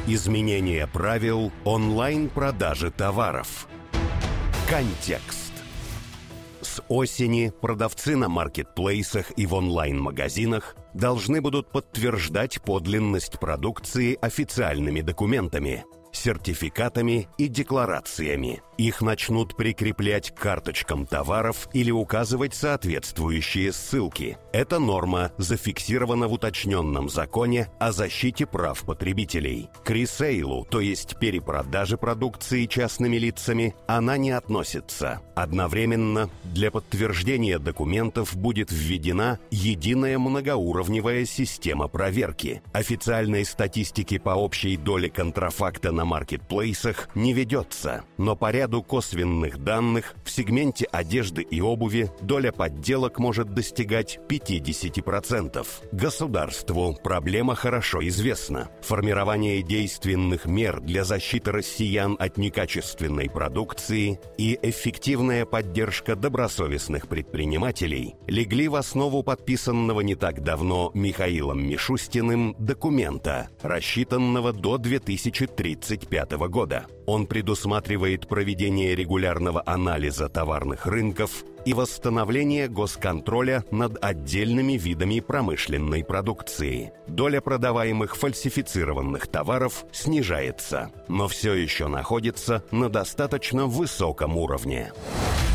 Изменение правил онлайн-продажи товаров. Контекст. С осени продавцы на маркетплейсах и в онлайн-магазинах должны будут подтверждать подлинность продукции официальными документами, сертификатами и декларациями. Их начнут прикреплять к карточкам товаров или указывать соответствующие ссылки. Эта норма зафиксирована в уточненном законе о защите прав потребителей. К ресейлу, то есть перепродаже продукции частными лицами, она не относится. Одновременно для подтверждения документов будет введена единая многоуровневая система проверки. Официальной статистики по общей доле контрафакта на маркетплейсах не ведется, но по ряду косвенных данных в сегменте одежды и обуви доля подделок может достигать 50%. Государству проблема хорошо известна. Формирование действенных мер для защиты россиян от некачественной продукции и эффективная поддержка добросовестных предпринимателей легли в основу подписанного не так давно Михаилом Мишустиным документа, рассчитанного до 2035 года. Он предусматривает проведение регулярного анализа товарных рынков и восстановление госконтроля над отдельными видами промышленной продукции. Доля продаваемых фальсифицированных товаров снижается, но все еще находится на достаточно высоком уровне.